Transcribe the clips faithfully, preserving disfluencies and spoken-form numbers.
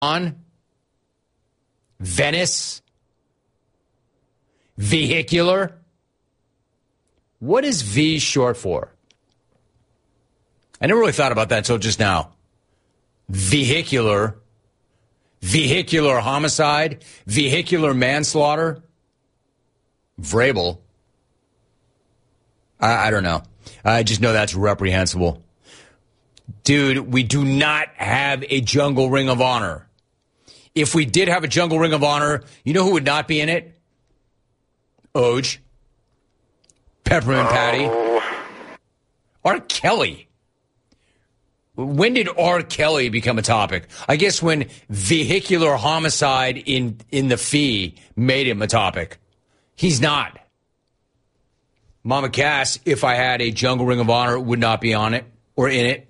on Venice, vehicular. What is V short for? I never really thought about that until just now. Vehicular, vehicular homicide, vehicular manslaughter, Vrabel. I, I don't know. I just know that's reprehensible. Dude, we do not have a Jungle Ring of Honor. If we did have a Jungle Ring of Honor, you know who would not be in it? Oj. Peppermint Patty. R. Kelly. When did R. Kelly become a topic? I guess when vehicular homicide in, in the fee made him a topic. He's not. Mama Cass, if I had a Jungle Ring of Honor, would not be on it or in it.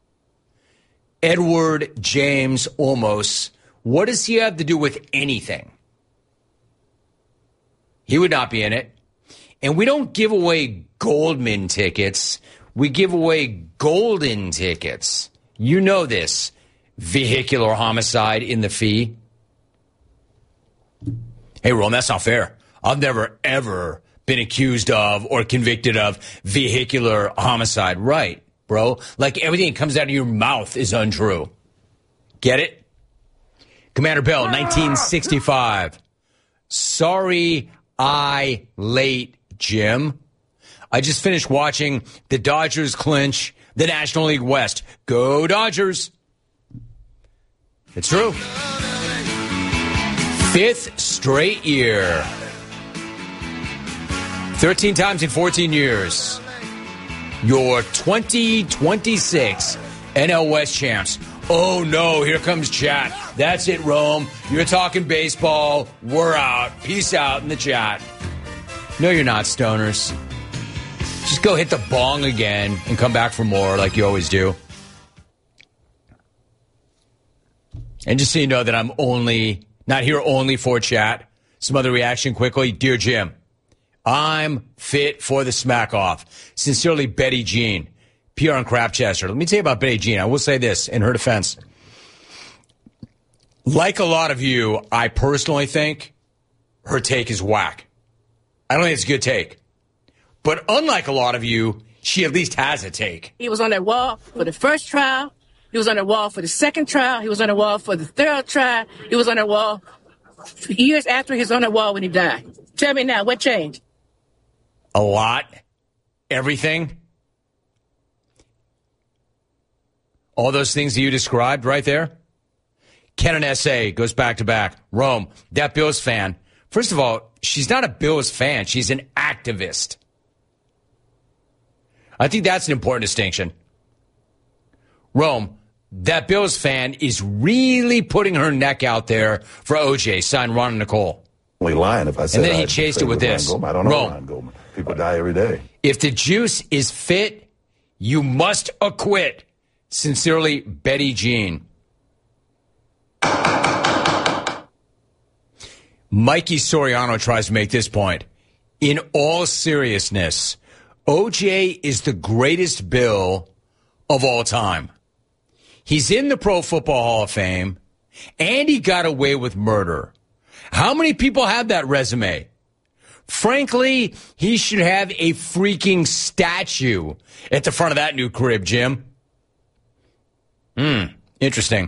Edward James Olmos. What does he have to do with anything? He would not be in it. And we don't give away Goldman tickets. We give away golden tickets. You know this. Vehicular homicide in the fee. Hey, Ron, that's not fair. I've never, ever been accused of or convicted of vehicular homicide. Right, bro. Like everything that comes out of your mouth is untrue. Get it? Commander Bell, nineteen sixty-five. Sorry I late, Jim. I just finished watching the Dodgers clinch the National League West. Go Dodgers. It's true. Fifth straight year. thirteen times in fourteen years. Your twenty twenty-six N L West champs. Oh, no, here comes chat. That's it, Rome. You're talking baseball. We're out. Peace out in the chat. No, you're not, stoners. Just go hit the bong again and come back for more like you always do. And just so you know that I'm only, not here only for chat. Some other reaction quickly. Dear Jim, I'm fit for the smack off. Sincerely, Betty Jean. P R and Crapchester. Let me tell you about Betty Jean. I will say this in her defense. Like a lot of you, I personally think her take is whack. I don't think it's a good take. But unlike a lot of you, she at least has a take. He was on that wall for the first trial. He was on that wall for the second trial. He was on that wall for the third trial. He was on that wall years after he was on that wall when he died. Tell me now, what changed? A lot. Everything. All those things that you described right there. Ken and S A goes back to back. Rome, that Bills fan. First of all, she's not a Bills fan. She's an activist. I think that's an important distinction. Rome, that Bills fan is really putting her neck out there for O J, signed Ron and Nicole. Only lying if I said And then he I'd chased it with this. I don't know Rome, Ron Goldman. People die every day. If the juice is fit, you must acquit. Sincerely, Betty Jean. Mikey Soriano tries to make this point. In all seriousness, O J is the greatest Bill of all time. He's in the Pro Football Hall of Fame, and he got away with murder. How many people have that resume? Frankly, he should have a freaking statue at the front of that new crib, Jim. Hmm, interesting.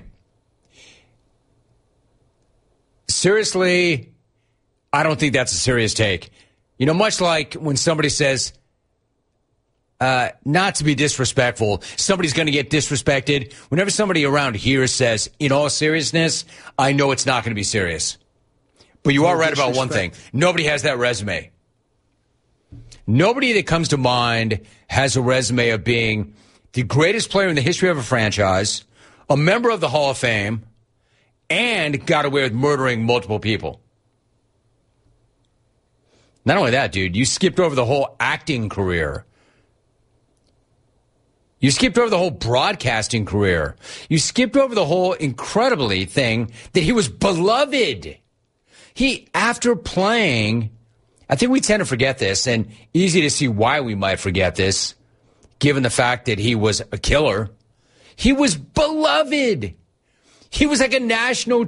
Seriously, I don't think that's a serious take. You know, much like when somebody says, uh, not to be disrespectful, somebody's going to get disrespected. Whenever somebody around here says, in all seriousness, I know it's not going to be serious. But you are right about one thing. Nobody has that resume. Nobody that comes to mind has a resume of being the greatest player in the history of a franchise, a member of the Hall of Fame, and got away with murdering multiple people. Not only that, dude, you skipped over the whole acting career. You skipped over the whole broadcasting career. You skipped over the whole incredibly thing that he was beloved. He, after playing, I think we tend to forget this, and easy to see why we might forget this, given the fact that he was a killer. He was beloved. He was like a national